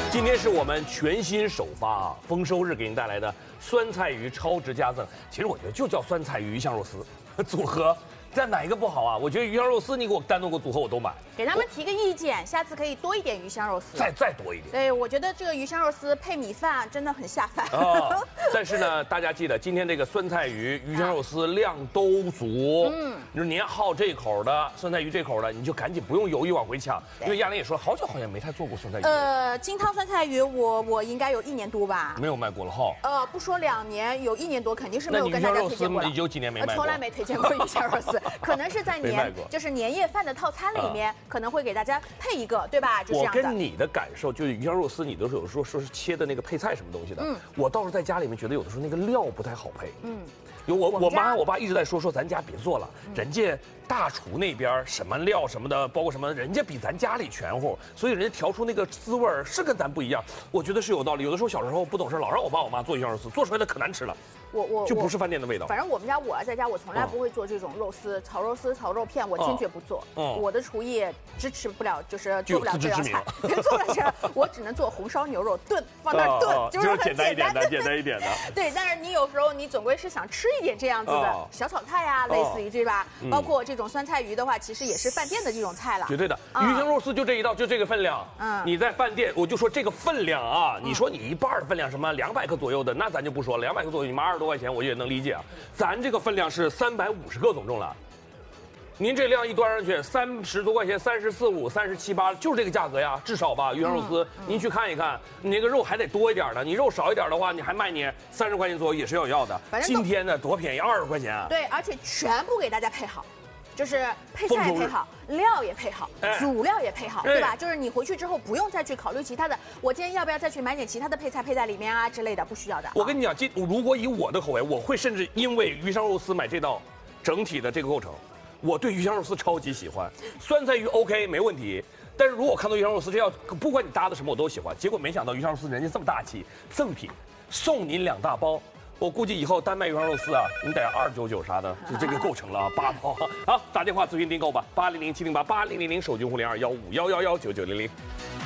今天是我们全新首发啊，丰收日给您带来的酸菜鱼超值加赠。其实我觉得就叫酸菜鱼香肉丝组合，这哪一个不好啊？我觉得鱼香肉丝你给我单独给我组合我都买。 给他们提个意见，下次可以多一点鱼香肉丝， 再多一点。 对，我觉得这个鱼香肉丝配米饭真的很下饭。 啊，但是呢，大家记得今天这个酸菜鱼鱼香肉丝量都足。就是您好这口的酸菜鱼这口的，你就赶紧不用犹豫往回抢，因为亚玲也说好久好像没太做过酸菜鱼。 金汤酸菜鱼我应该有1年多吧。 没有卖过了哈。 不说2年，有1年多，肯定是没有跟大家推荐过了。 你有几年没卖过？ 从来没推荐过鱼香肉丝，可能是在就是年夜饭的套餐里面，可能会给大家配一个，对吧？就这样我跟你的感受就是鱼香肉丝，你都是有时候说是切的那个配菜什么东西的。我倒是在家里面觉得有的时候那个料不太好配。有我妈我爸一直在说咱家别做了，人家大厨那边什么料什么的，包括什么，人家比咱家里全乎，所以人家调出那个滋味是跟咱不一样。我觉得是有道理。有的时候小时候不懂事，老让我爸我妈做鱼香肉丝，做出来的可难吃了。我就不是饭店的味道。 反正我们家在家我从来不会做这种肉丝、炒肉丝、炒肉片，我坚决不做。我的厨艺支持不了，就是做不了这道菜。做不了这，我只能做红烧牛肉炖，放那儿炖，就是很简单一点的。 对，但是你有时候你总归是想吃一点这样子的小炒菜啊，类似于对吧？包括这种酸菜鱼的话，其实也是饭店的这种菜了。 绝对的，鱼香肉丝就这一道，就这个分量。你在饭店，我就说这个分量啊，你说你一半的分量什么200克左右的，那咱就不说了，200克左右你妈20多块钱，我也能理解啊。咱这个分量是350克总重了。您这量一端上去，30多块钱，34、5、37、8，就是这个价格呀，至少吧。鱼香肉丝，您去看一看，你那个肉还得多一点呢。你肉少一点的话，你还卖你30块钱左右也是要的。今天呢，多便宜，20块钱啊。 对，而且全部给大家配好，就是配菜也配好，料也配好，主料也配好，对吧？就是你回去之后不用再去考虑其他的，我今天要不要再去买点其他的配菜配在里面啊之类的，不需要的。 我跟你讲，如果以我的口味，我会甚至因为鱼香肉丝买这道整体的这个构成。我对鱼香肉丝超级喜欢，酸菜鱼 OK 没问题，但是如果看到鱼香肉丝这要不管你搭的什么我都喜欢，结果没想到鱼香肉丝人家这么大气，赠品送您2大包，我估计以后单卖鱼香肉丝啊，你得299啥的，就这个构成了啊，8包。好，打电话咨询订购吧，800-708-8000，手机户021511199000。